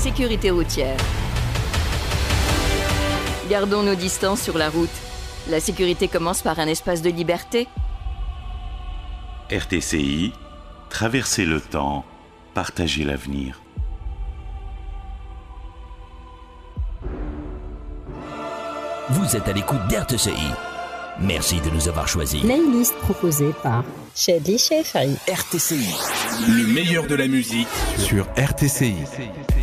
sécurité routière. Gardons nos distances sur la route. La sécurité commence par un espace de liberté. RTCI, traverser le temps, partager l'avenir. Vous êtes à l'écoute d'RTCI. Merci de nous avoir choisis. Playlist proposée par Shadley Shefari. RTCI. Le meilleur de la musique sur RTCI.